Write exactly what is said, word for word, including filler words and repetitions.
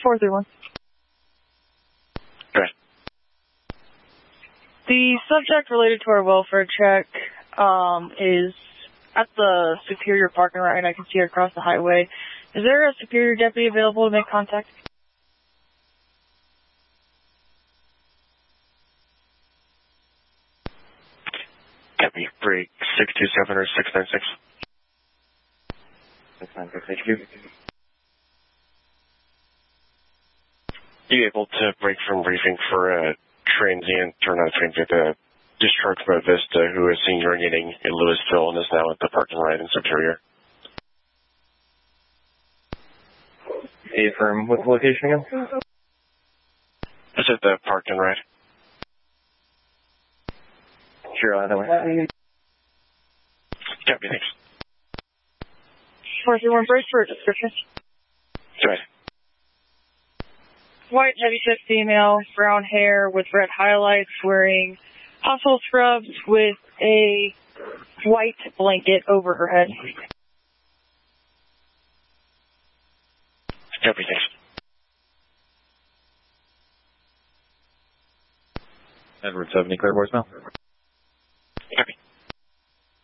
four three one. Right. The subject related to our welfare check um, is at the Superior parking lot, and I can see her across the highway. Is there a Superior deputy available to make contact? Deputy break six two seven or six nine six. six nine six H Q. You able to break from briefing for a transient, or not transient, a discharge from Vista who is seen urinating in Louisville and is now at the parking lot in Superior? A firm, what's the location again? Is it the park and ride? Sure, either way. Deputy, thanks. four three one, brace for a description. Right. White, heavy-set female, brown hair with red highlights, wearing hospital scrubs with a white blanket over her head. Deputy, thanks. Edward seventy, clear voicemail.